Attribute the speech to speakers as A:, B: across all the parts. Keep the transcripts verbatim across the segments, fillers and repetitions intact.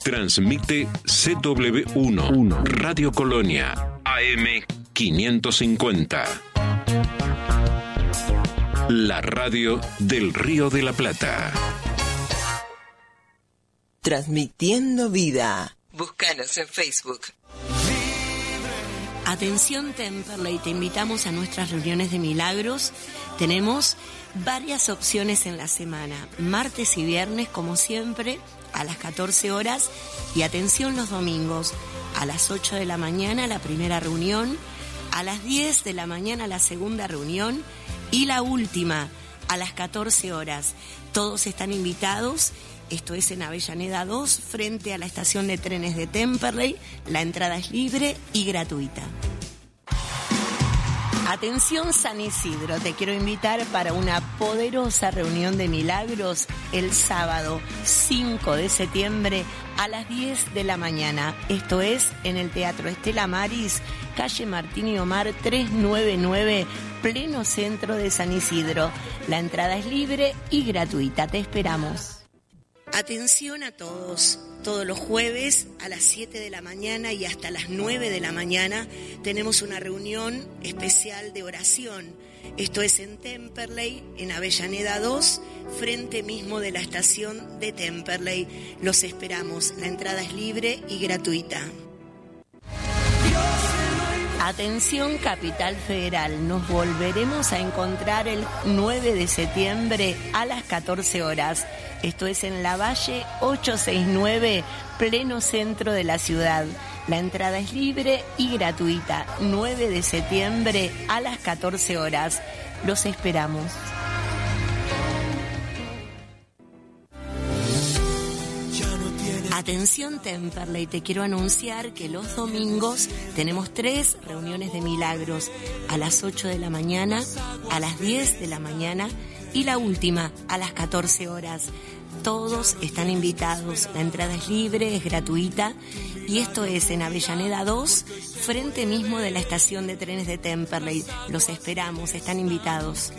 A: Transmite C W uno, Radio Colonia, A M quinientos cincuenta. La radio del Río de la Plata.
B: Transmitiendo vida.
C: Búscanos en Facebook.
D: Atención Temperley, te invitamos a nuestras reuniones de milagros. Tenemos varias opciones en la semana, martes y viernes como siempre a las catorce horas, y atención los domingos a las ocho de la mañana la primera reunión, a las diez de la mañana la segunda reunión y la última a las catorce horas. Todos están invitados. Esto es en Avellaneda dos, frente a la estación de trenes de Temperley. La entrada es libre y gratuita. Atención San Isidro, te quiero invitar para una poderosa reunión de milagros el sábado cinco de septiembre a las diez de la mañana. Esto es en el Teatro Estela Maris, calle Martín y Omar trescientos noventa y nueve, pleno centro de San Isidro. La entrada es libre y gratuita, te esperamos. Atención a todos, todos los jueves a las siete de la mañana y hasta las nueve de la mañana tenemos una reunión especial de oración. Esto es en Temperley, en Avellaneda dos, frente mismo de la estación de Temperley. Los esperamos, la entrada es libre y gratuita. Atención Capital Federal, nos volveremos a encontrar el nueve de septiembre a las catorce horas. Esto es en Lavalle ochocientos sesenta y nueve, pleno centro de la ciudad. La entrada es libre y gratuita. nueve de septiembre a las catorce horas. Los esperamos. Atención Temperley, te quiero anunciar que los domingos tenemos tres reuniones de milagros, a las ocho de la mañana, a las diez de la mañana y la última a las catorce horas. Todos están invitados, la entrada es libre, es gratuita, y esto es en Avellaneda dos, frente mismo de la estación de trenes de Temperley. Los esperamos, están invitados.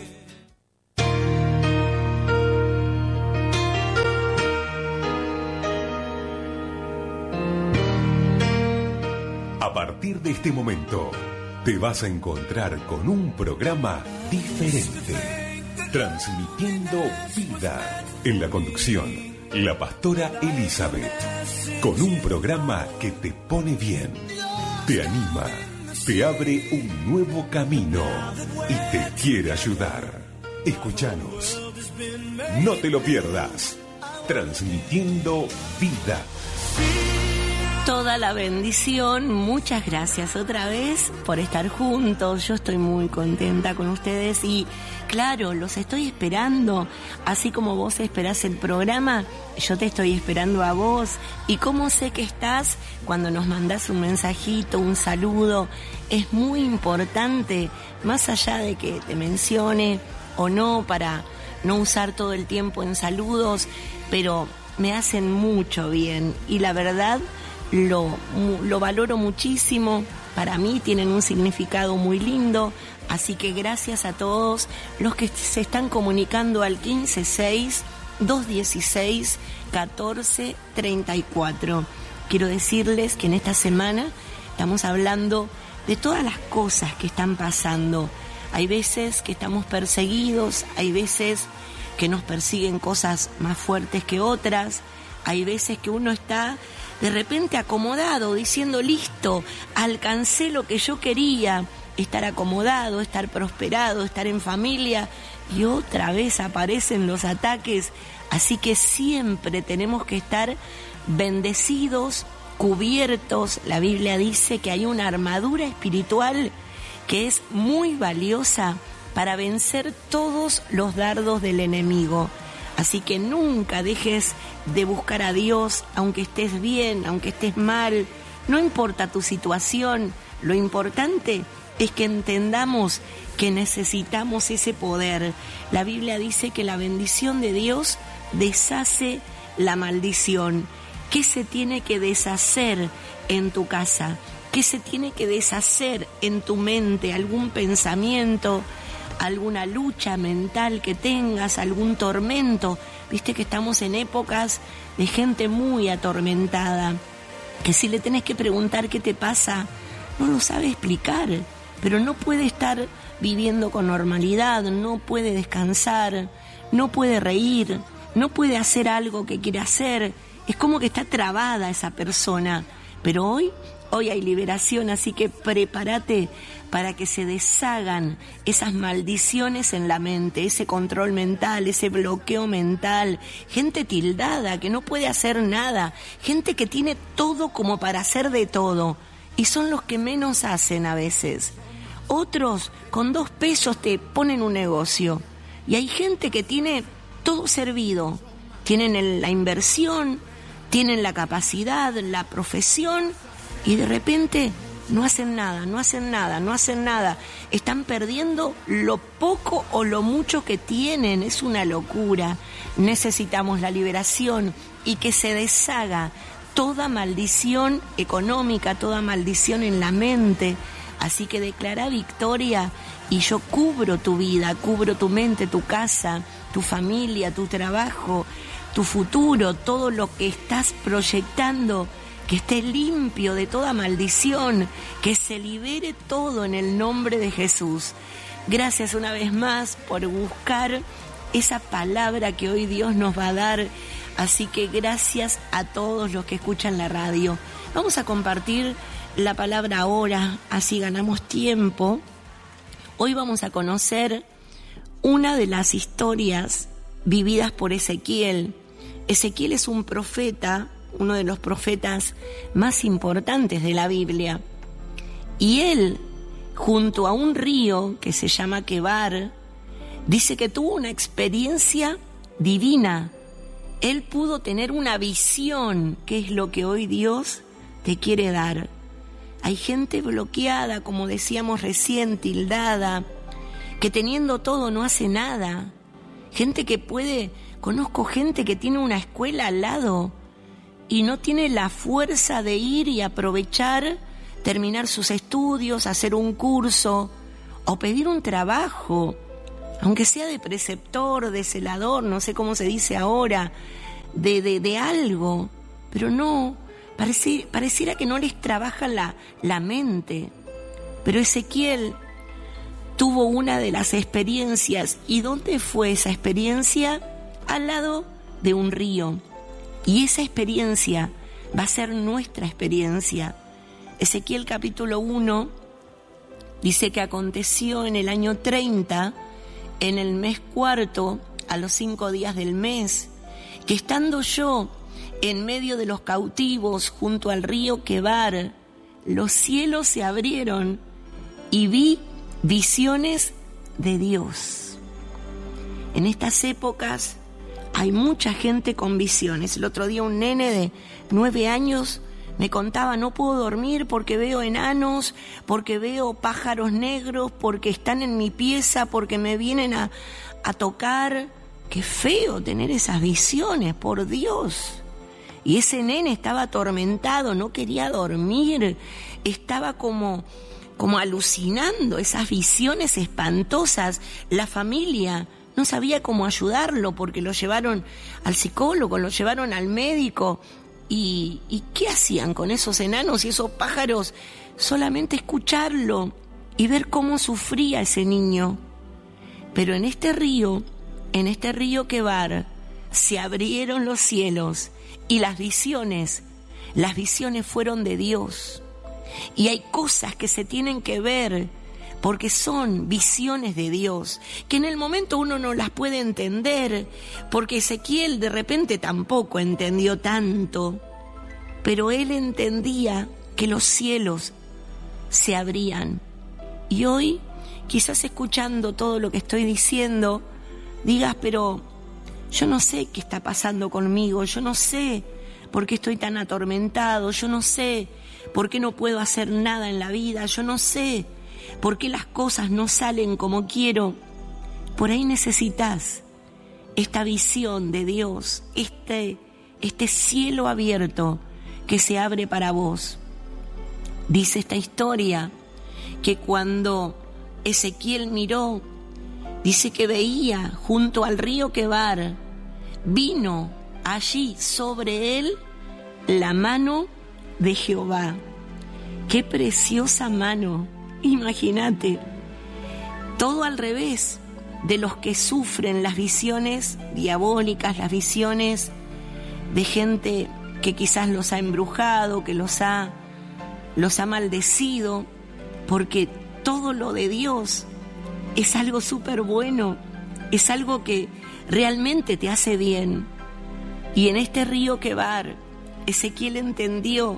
E: A partir de este momento, te vas a encontrar con un programa diferente, transmitiendo vida. En la conducción, la pastora Elizabeth, con un programa que te pone bien, te anima, te abre un nuevo camino y te quiere ayudar. Escúchanos, no te lo pierdas, transmitiendo vida.
D: Toda la bendición, muchas gracias otra vez por estar juntos. Yo estoy muy contenta con ustedes y claro, los estoy esperando, así como vos esperás el programa, yo te estoy esperando a vos. Y cómo sé que estás cuando nos mandás un mensajito, un saludo, es muy importante, más allá de que te mencione o no, para no usar todo el tiempo en saludos, pero me hacen mucho bien y la verdad Lo, lo valoro muchísimo, para mí tienen un significado muy lindo, así que gracias a todos los que se están comunicando al quince seis, dos dieciséis, catorce treinta y cuatro. Quiero decirles que en esta semana estamos hablando de todas las cosas que están pasando. Hay veces que estamos perseguidos, hay veces que nos persiguen cosas más fuertes que otras, hay veces que uno está de repente acomodado, diciendo listo, alcancé lo que yo quería, estar acomodado, estar prosperado, estar en familia, y otra vez aparecen los ataques, así que siempre tenemos que estar bendecidos, cubiertos. La Biblia dice que hay una armadura espiritual que es muy valiosa para vencer todos los dardos del enemigo. Así que nunca dejes de buscar a Dios, aunque estés bien, aunque estés mal, no importa tu situación, lo importante es que entendamos que necesitamos ese poder. La Biblia dice que la bendición de Dios deshace la maldición. ¿Qué se tiene que deshacer en tu casa? ¿Qué se tiene que deshacer en tu mente? ¿Algún pensamiento? ¿Alguna lucha mental que tengas? ¿Algún tormento? Viste que estamos en épocas de gente muy atormentada, que si le tenés que preguntar qué te pasa, no lo sabe explicar, pero no puede estar viviendo con normalidad, no puede descansar, no puede reír, no puede hacer algo que quiere hacer. Es como que está trabada esa persona. Pero hoy, hoy hay liberación, así que prepárate para que se deshagan esas maldiciones en la mente, ese control mental, ese bloqueo mental. Gente tildada, que no puede hacer nada. Gente que tiene todo como para hacer de todo. Y son los que menos hacen a veces. Otros con dos pesos te ponen un negocio. Y hay gente que tiene todo servido. Tienen el, la inversión, tienen la capacidad, la profesión, y de repente no hacen nada, no hacen nada, no hacen nada. Están perdiendo lo poco o lo mucho que tienen. Es una locura. Necesitamos la liberación y que se deshaga toda maldición económica, toda maldición en la mente. Así que declara victoria y yo cubro tu vida, cubro tu mente, tu casa, tu familia, tu trabajo, tu futuro, todo lo que estás proyectando, que esté limpio de toda maldición, que se libere todo en el nombre de Jesús. Gracias una vez más por buscar esa palabra que hoy Dios nos va a dar. Así que gracias a todos los que escuchan la radio. Vamos a compartir la palabra ahora, así ganamos tiempo. Hoy vamos a conocer una de las historias vividas por Ezequiel. Ezequiel es un profeta, uno de los profetas más importantes de la Biblia. Y él, junto a un río que se llama Quebar, dice que tuvo una experiencia divina. Él pudo tener una visión, que es lo que hoy Dios te quiere dar. Hay gente bloqueada, como decíamos recién, tildada, que teniendo todo no hace nada. Gente que puede, conozco gente que tiene una escuela al lado y no tiene la fuerza de ir y aprovechar, terminar sus estudios, hacer un curso o pedir un trabajo, aunque sea de preceptor, de celador, no sé cómo se dice ahora, de, de, de algo, pero no, parece, pareciera que no les trabaja la, la mente. Pero Ezequiel tuvo una de las experiencias. ¿Y dónde fue esa experiencia? Al lado de un río. Y esa experiencia va a ser nuestra experiencia. Ezequiel capítulo uno dice que aconteció en el año treinta, en el mes cuarto, a los cinco días del mes, que estando yo en medio de los cautivos junto al río Quebar, los cielos se abrieron y vi visiones de Dios. En estas épocas hay mucha gente con visiones. El otro día un nene de nueve años me contaba: no puedo dormir porque veo enanos, porque veo pájaros negros, porque están en mi pieza, porque me vienen a, a tocar. Qué feo tener esas visiones, por Dios. Y ese nene estaba atormentado, no quería dormir, estaba como, como alucinando esas visiones espantosas. La familia no sabía cómo ayudarlo porque lo llevaron al psicólogo, lo llevaron al médico. ¿Y, y qué hacían con esos enanos y esos pájaros? Solamente escucharlo y ver cómo sufría ese niño. Pero en este río, en este río Quebar, se abrieron los cielos y las visiones, las visiones fueron de Dios. Y hay cosas que se tienen que ver porque son visiones de Dios, que en el momento uno no las puede entender, porque Ezequiel de repente tampoco entendió tanto, pero él entendía que los cielos se abrían. Y hoy, quizás escuchando todo lo que estoy diciendo, digas: pero yo no sé qué está pasando conmigo, yo no sé por qué estoy tan atormentado, yo no sé por qué no puedo hacer nada en la vida, yo no sé por qué las cosas no salen como quiero. Por ahí necesitas esta visión de Dios, este, este cielo abierto que se abre para vos. Dice esta historia que cuando Ezequiel miró, dice que veía junto al río Quebar, vino allí sobre él la mano de Jehová. ¡Qué preciosa mano! Imagínate, todo al revés de los que sufren las visiones diabólicas, las visiones de gente que quizás los ha embrujado, que los ha, los ha maldecido, porque todo lo de Dios es algo súper bueno, es algo que realmente te hace bien. Y en este río Quebar, Ezequiel entendió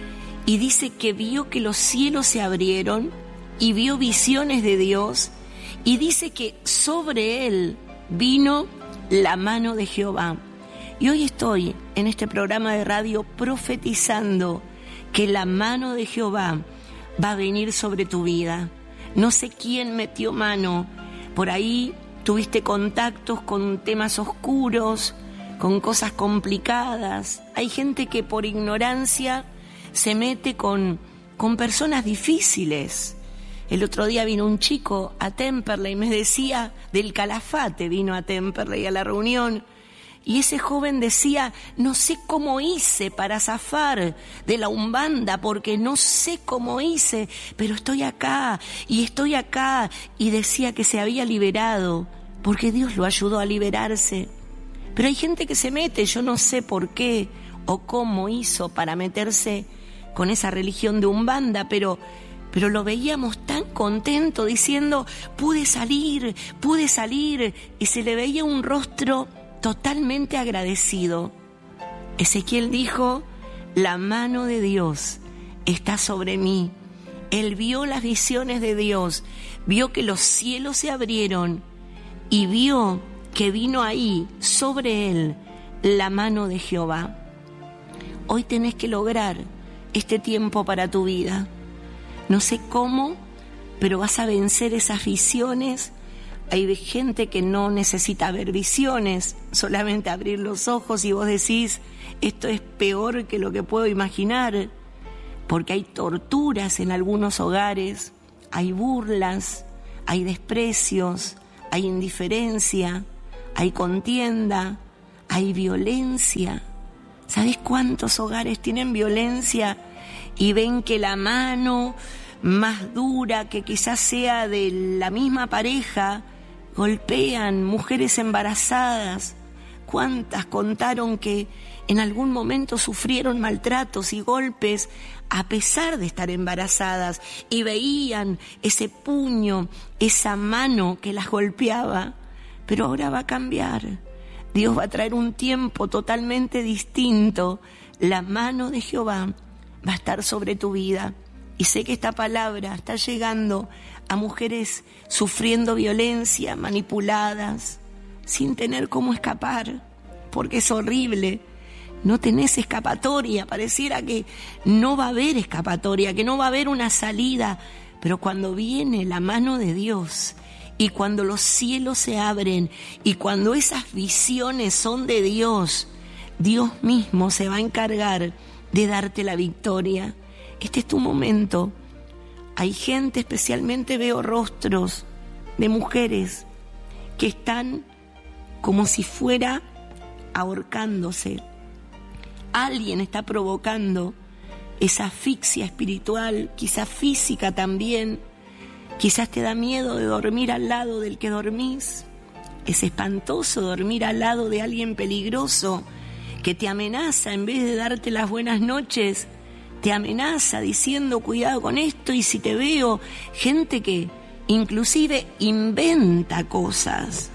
D: y dice que vio que los cielos se abrieron y vio visiones de Dios, y dice que sobre él vino la mano de Jehová. Y hoy estoy en este programa de radio profetizando que la mano de Jehová va a venir sobre tu vida. No sé quién metió mano, por ahí tuviste contactos con temas oscuros, con cosas complicadas. Hay gente que por ignorancia se mete con, con personas difíciles. El otro día vino un chico a Temperley y me decía, del Calafate vino a Temperley a la reunión, y ese joven decía, no sé cómo hice para zafar de la Umbanda, porque no sé cómo hice, pero estoy acá y estoy acá, y decía que se había liberado, porque Dios lo ayudó a liberarse. Pero hay gente que se mete, yo no sé por qué o cómo hizo para meterse con esa religión de Umbanda, pero, pero lo veíamos tan contento diciendo, pude salir, pude salir, y se le veía un rostro totalmente agradecido. Ezequiel dijo, la mano de Dios está sobre mí. Él vio las visiones de Dios, vio que los cielos se abrieron y vio que vino ahí sobre él la mano de Jehová. Hoy tenés que lograr este tiempo para tu vida. No sé cómo, pero vas a vencer esas visiones. Hay gente que no necesita ver visiones, solamente abrir los ojos y vos decís, esto es peor que lo que puedo imaginar, porque hay torturas en algunos hogares, hay burlas, hay desprecios, hay indiferencia, hay contienda, hay violencia. ¿Sabés cuántos hogares tienen violencia y ven que la mano más dura, que quizás sea de la misma pareja, golpean mujeres embarazadas? ¿Cuántas contaron que en algún momento sufrieron maltratos y golpes a pesar de estar embarazadas y veían ese puño, esa mano que las golpeaba? Pero ahora va a cambiar. Dios va a traer un tiempo totalmente distinto. La mano de Jehová va a estar sobre tu vida. Y sé que esta palabra está llegando a mujeres sufriendo violencia, manipuladas, sin tener cómo escapar, porque es horrible. No tenés escapatoria, pareciera que no va a haber escapatoria, que no va a haber una salida. Pero cuando viene la mano de Dios y cuando los cielos se abren y cuando esas visiones son de Dios, Dios mismo se va a encargar de darte la victoria. Este es tu momento. Hay gente, especialmente veo rostros de mujeres que están como si fuera ahorcándose. Alguien está provocando esa asfixia espiritual, quizás física también. Quizás te da miedo de dormir al lado del que dormís. Es espantoso dormir al lado de alguien peligroso que te amenaza en vez de darte las buenas noches. Te amenaza diciendo cuidado con esto, y si te veo, gente que inclusive inventa cosas.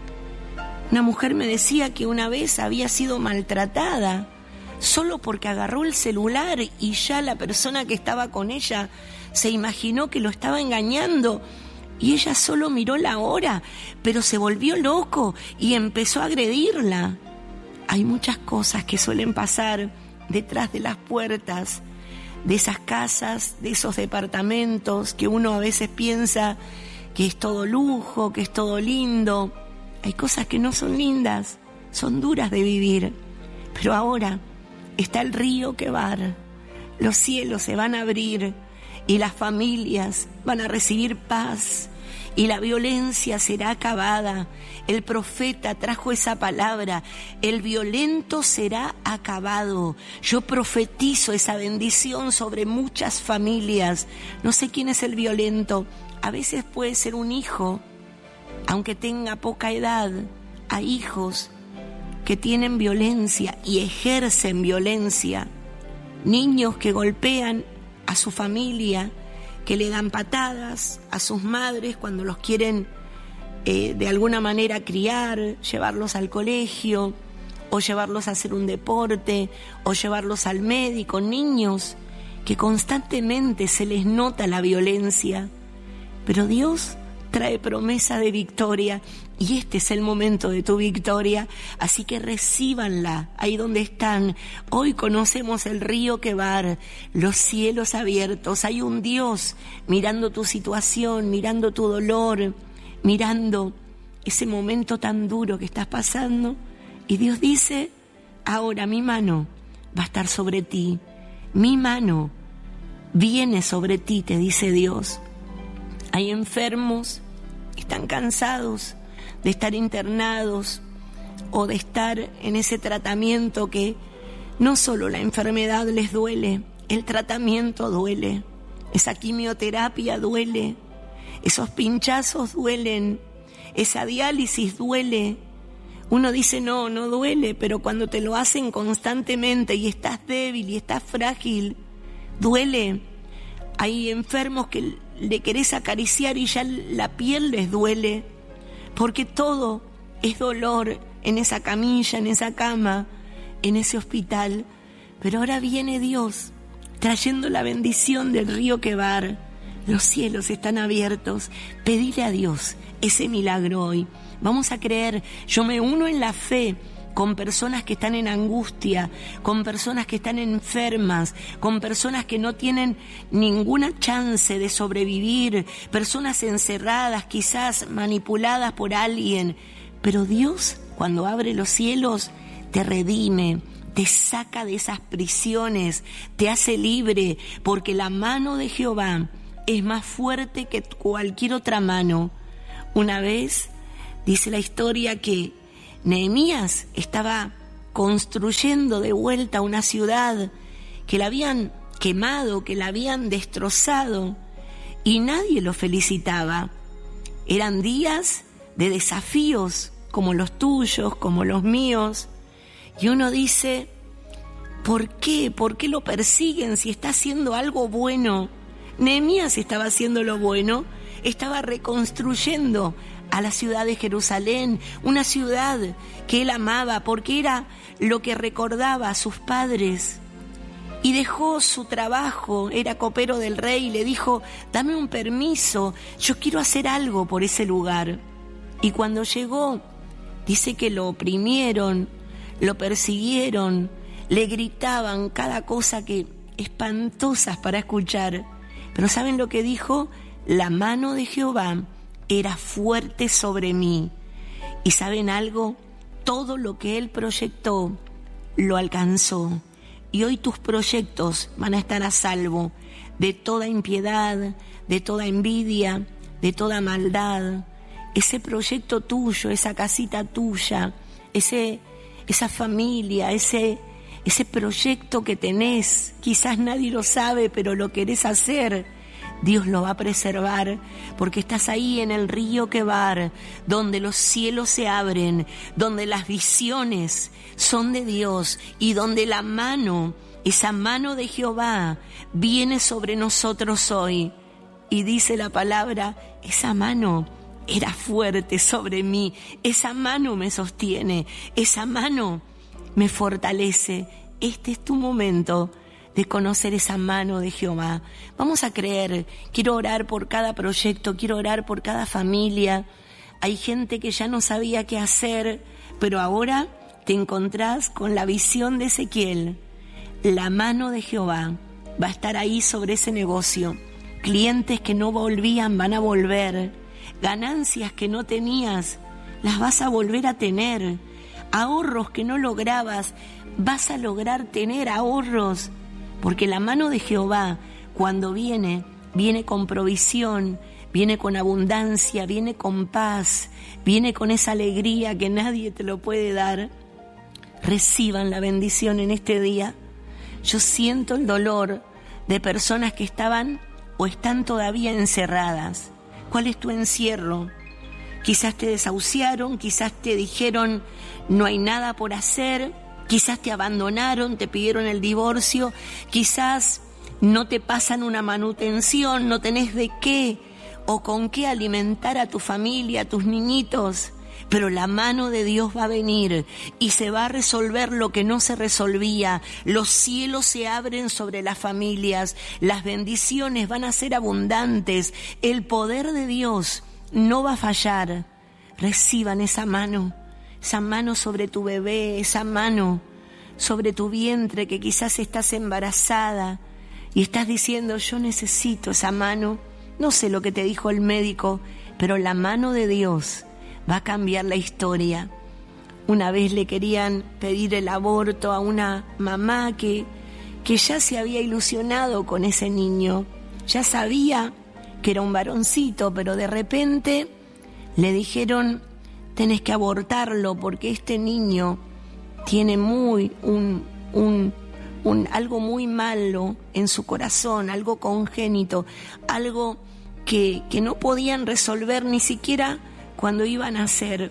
D: Una mujer me decía que una vez había sido maltratada solo porque agarró el celular y ya la persona que estaba con ella se imaginó que lo estaba engañando y ella solo miró la hora, pero se volvió loco y empezó a agredirla. Hay muchas cosas que suelen pasar detrás de las puertas de esas casas, de esos departamentos que uno a veces piensa que es todo lujo, que es todo lindo. Hay cosas que no son lindas, son duras de vivir. Pero ahora está el río Quebar, los cielos se van a abrir y las familias van a recibir paz y la violencia será acabada. El profeta trajo esa palabra, el violento será acabado. Yo profetizo esa bendición sobre muchas familias. No sé quién es el violento, a veces puede ser un hijo, aunque tenga poca edad. Hay hijos que tienen violencia y ejercen violencia, niños que golpean a su familia, que le dan patadas a sus madres cuando los quieren eh, de alguna manera criar, llevarlos al colegio, o llevarlos a hacer un deporte, o llevarlos al médico, niños que constantemente se les nota la violencia, pero Dios trae promesa de victoria y este es el momento de tu victoria, así que recíbanla ahí donde están. Hoy conocemos el río Quebar, los cielos abiertos, hay un Dios mirando tu situación, mirando tu dolor, mirando ese momento tan duro que estás pasando, y Dios dice: ahora mi mano va a estar sobre ti, mi mano viene sobre ti, te dice Dios. Hay enfermos que están cansados de estar internados o de estar en ese tratamiento que no solo la enfermedad les duele, el tratamiento duele, esa quimioterapia duele, esos pinchazos duelen, esa diálisis duele. Uno dice no, no duele, pero cuando te lo hacen constantemente y estás débil y estás frágil, duele. Hay enfermos que le querés acariciar y ya la piel les duele, porque todo es dolor en esa camilla, en esa cama, en ese hospital. Pero ahora viene Dios trayendo la bendición del río Quebar. Los cielos están abiertos. Pedile a Dios ese milagro hoy. Vamos a creer. Yo me uno en la fe con personas que están en angustia, con personas que están enfermas, con personas que no tienen ninguna chance de sobrevivir, personas encerradas, quizás manipuladas por alguien. Pero Dios, cuando abre los cielos, te redime, te saca de esas prisiones, te hace libre, porque la mano de Jehová es más fuerte que cualquier otra mano. Una vez dice la historia que Nehemías estaba construyendo de vuelta una ciudad que la habían quemado, que la habían destrozado, y nadie lo felicitaba. Eran días de desafíos como los tuyos, como los míos, y uno dice: ¿por qué? ¿Por qué lo persiguen si está haciendo algo bueno? Nehemías estaba haciendo lo bueno, estaba reconstruyendo a la ciudad de Jerusalén, una ciudad que él amaba porque era lo que recordaba a sus padres, y dejó su trabajo, era copero del rey, y le dijo: dame un permiso, yo quiero hacer algo por ese lugar. Y cuando llegó, dice que lo oprimieron, lo persiguieron, le gritaban cada cosa que espantosas para escuchar. Pero ¿saben lo que dijo? La mano de Jehová era fuerte sobre mí. ¿Y saben algo? Todo lo que él proyectó lo alcanzó. Y hoy tus proyectos van a estar a salvo de toda impiedad, de toda envidia, de toda maldad. Ese proyecto tuyo, esa casita tuya, ese, esa familia, ese, ese proyecto que tenés, quizás nadie lo sabe, pero lo querés hacer, Dios lo va a preservar, porque estás ahí en el río Quebar, donde los cielos se abren, donde las visiones son de Dios y donde la mano, esa mano de Jehová, viene sobre nosotros hoy. Y dice la palabra: esa mano era fuerte sobre mí, esa mano me sostiene, esa mano me fortalece. Este es tu momento de conocer esa mano de Jehová. Vamos a creer. Quiero orar por cada proyecto, quiero orar por cada familia. Hay gente que ya no sabía qué hacer, pero ahora te encontrás con la visión de Ezequiel. La mano de Jehová va a estar ahí sobre ese negocio. Clientes que no volvían van a volver. Ganancias que no tenías las vas a volver a tener. Ahorros que no lograbas, vas a lograr tener ahorros. Porque la mano de Jehová, cuando viene, viene con provisión, viene con abundancia, viene con paz, viene con esa alegría que nadie te lo puede dar. Reciban la bendición en este día. Yo siento el dolor de personas que estaban o están todavía encerradas. ¿Cuál es tu encierro? Quizás te desahuciaron, quizás te dijeron no hay nada por hacer, quizás te abandonaron, te pidieron el divorcio, quizás no te pasan una manutención, no tenés de qué o con qué alimentar a tu familia, a tus niñitos. Pero la mano de Dios va a venir y se va a resolver lo que no se resolvía. Los cielos se abren sobre las familias, las bendiciones van a ser abundantes, el poder de Dios no va a fallar. Reciban esa mano, esa mano sobre tu bebé, esa mano sobre tu vientre que quizás estás embarazada y estás diciendo yo necesito esa mano. No sé lo que te dijo el médico, pero la mano de Dios va a cambiar la historia. Una vez le querían pedir el aborto a una mamá que, que ya se había ilusionado con ese niño. Ya sabía que era un varoncito, pero de repente le dijeron, tenés que abortarlo porque este niño tiene muy un, un, un, algo muy malo en su corazón, algo congénito, algo que, que no podían resolver ni siquiera cuando iban a nacer.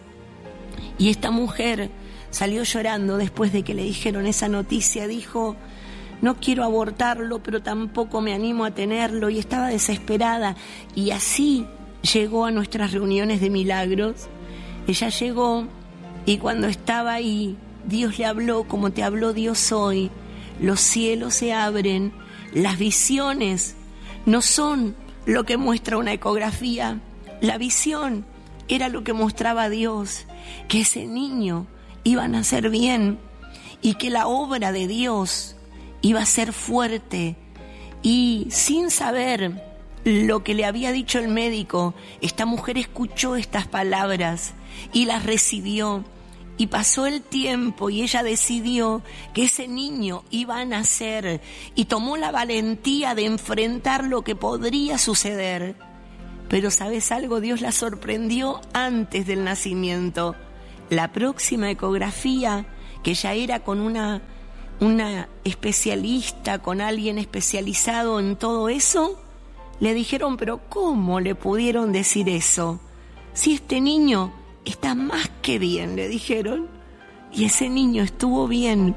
D: Y esta mujer salió llorando después de que le dijeron esa noticia. Dijo, no quiero abortarlo, pero tampoco me animo a tenerlo. Y estaba desesperada. Y así llegó a nuestras reuniones de milagros. Ella llegó y cuando estaba ahí, Dios le habló como te habló Dios hoy. Los cielos se abren. Las visiones no son lo que muestra una ecografía. La visión era lo que mostraba Dios, que ese niño iba a nacer bien y que la obra de Dios iba a ser fuerte. Y sin saber lo que le había dicho el médico, esta mujer escuchó estas palabras y las recibió. Y pasó el tiempo y ella decidió que ese niño iba a nacer y tomó la valentía de enfrentar lo que podría suceder. Pero ¿sabes algo? Dios la sorprendió antes del nacimiento. La próxima ecografía, que ya era con una, una especialista, con alguien especializado en todo eso, le dijeron, pero ¿cómo le pudieron decir eso? Si este niño está más que bien, le dijeron. Y ese niño estuvo bien,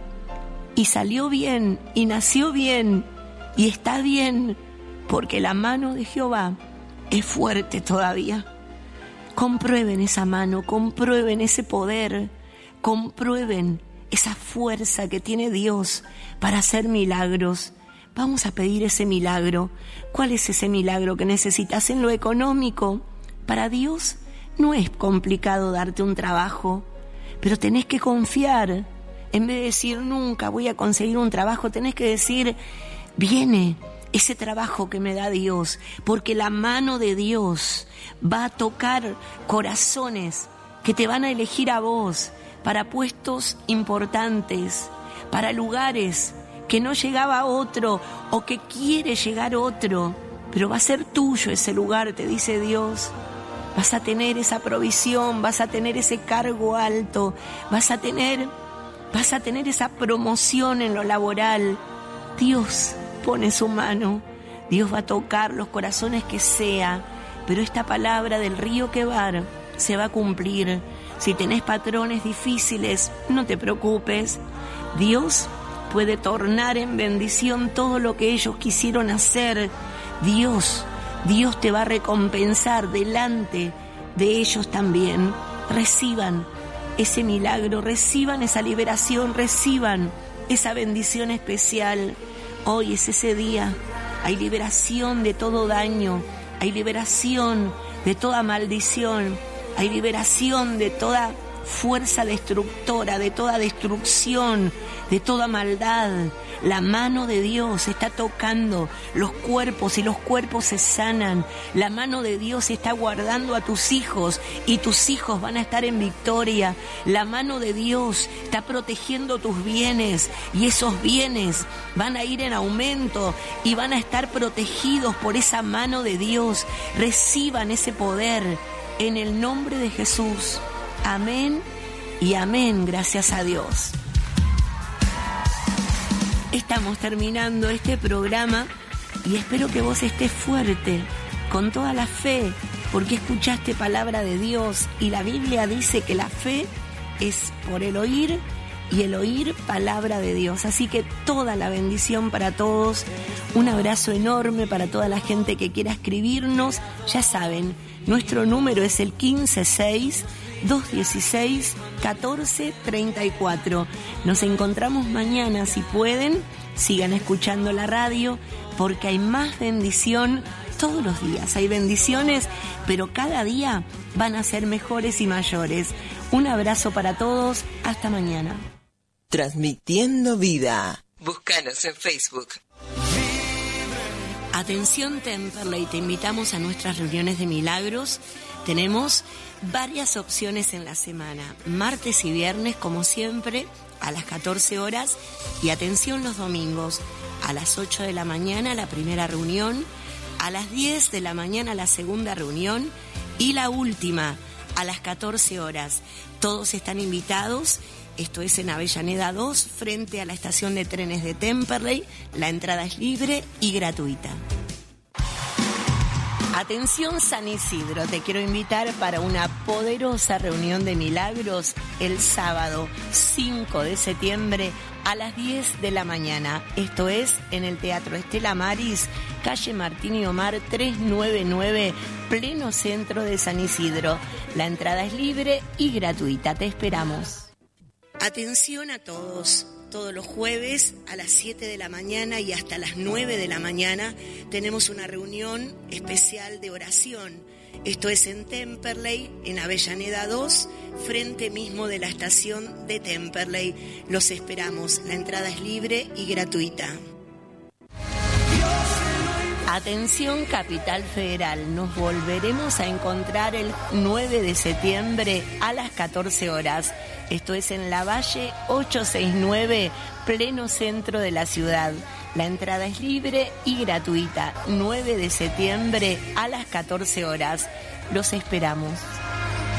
D: y salió bien, y nació bien, y está bien, porque la mano de Jehová es fuerte todavía. Comprueben esa mano, comprueben ese poder, comprueben esa fuerza que tiene Dios para hacer milagros. Vamos a pedir ese milagro. ¿Cuál es ese milagro que necesitas en lo económico? Para Dios no es complicado darte un trabajo, pero tenés que confiar. En vez de decir nunca voy a conseguir un trabajo, tenés que decir viene ese trabajo que me da Dios, porque la mano de Dios va a tocar corazones que te van a elegir a vos para puestos importantes, para lugares que no llegaba otro o que quiere llegar otro, pero va a ser tuyo ese lugar, te dice Dios. Vas a tener esa provisión, vas a tener ese cargo alto, vas a tener, vas a tener esa promoción en lo laboral. Dios pone su mano, Dios va a tocar los corazones que sea, pero esta palabra del río Quebar se va a cumplir. Si tenés patrones difíciles, no te preocupes. Dios puede tornar en bendición todo lo que ellos quisieron hacer. Dios, Dios te va a recompensar delante de ellos también. Reciban ese milagro, reciban esa liberación, reciban esa bendición especial. Hoy es ese día, hay liberación de todo daño, hay liberación de toda maldición, hay liberación de toda fuerza destructora de toda destrucción, de toda maldad. La mano de Dios está tocando los cuerpos y los cuerpos se sanan. La mano de Dios está guardando a tus hijos y tus hijos van a estar en victoria. La mano de Dios está protegiendo tus bienes y esos bienes van a ir en aumento y van a estar protegidos por esa mano de Dios. Reciban ese poder en el nombre de Jesús. Amén y amén, gracias a Dios. Estamos terminando este programa y espero que vos estés fuerte, con toda la fe, porque escuchaste palabra de Dios y la Biblia dice que la fe es por el oír y el oír palabra de Dios. Así que toda la bendición para todos, un abrazo enorme para toda la gente que quiera escribirnos. Ya saben, nuestro número es el quince seis, dos dieciséis, catorce treinta y cuatro. Nos encontramos mañana, si pueden, sigan escuchando la radio, porque hay más bendición todos los días. Hay bendiciones, pero cada día van a ser mejores y mayores. Un abrazo para todos, hasta mañana.
B: Transmitiendo vida. Búscanos en Facebook.
D: Atención Temperley, te invitamos a nuestras reuniones de milagros. Tenemos varias opciones en la semana, martes y viernes como siempre a las catorce horas y atención los domingos a las ocho de la mañana la primera reunión, a las diez de la mañana la segunda reunión y la última a las catorce horas. Todos están invitados. Esto es en Avellaneda dos, frente a la estación de trenes de Temperley. La entrada es libre y gratuita. Atención San Isidro, te quiero invitar para una poderosa reunión de milagros el sábado cinco de septiembre a las diez de la mañana. Esto es en el Teatro Estela Maris, calle Martín y Omar trescientos noventa y nueve, pleno centro de San Isidro. La entrada es libre y gratuita, te esperamos. Atención a todos, todos los jueves a las siete de la mañana y hasta las nueve de la mañana tenemos una reunión especial de oración. Esto es en Temperley, en Avellaneda dos, frente mismo de la estación de Temperley. Los esperamos, la entrada es libre y gratuita. Atención Capital Federal, nos volveremos a encontrar el nueve de septiembre a las catorce horas. Esto es en La Valle ochocientos sesenta y nueve, pleno centro de la ciudad. La entrada es libre y gratuita. nueve de septiembre a las catorce horas. Los esperamos.